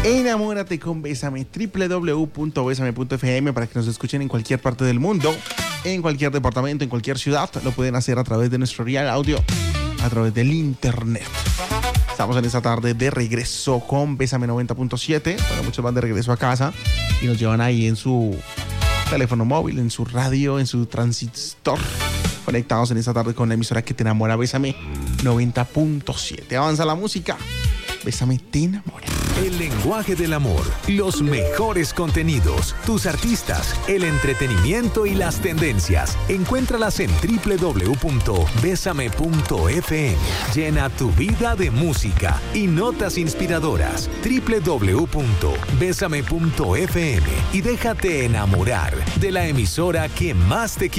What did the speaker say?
Enamórate con Bésame, www.besame.fm, para que nos escuchen en cualquier parte del mundo, en cualquier departamento, en cualquier ciudad. Lo pueden hacer a través de nuestro Real Audio, a través del internet. Estamos en esta tarde de regreso con Bésame 90.7. Bueno, muchos van de regreso a casa y nos llevan ahí en su teléfono móvil, en su radio, en su transistor, conectados en esta tarde con la emisora que te enamora, Bésame 90.7. Avanza la música. Bésame te enamora. El lenguaje del amor, los mejores contenidos, tus artistas, el entretenimiento y las tendencias. Encuéntralas en www.besame.fm. Llena tu vida de música y notas inspiradoras. www.besame.fm y déjate enamorar de la emisora que más te quiere.